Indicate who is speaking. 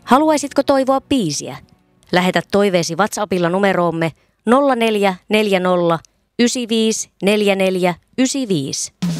Speaker 1: Haluaisitko toivoa biisiä? Lähetä toiveesi WhatsAppilla numeroomme 0440 95 44 95.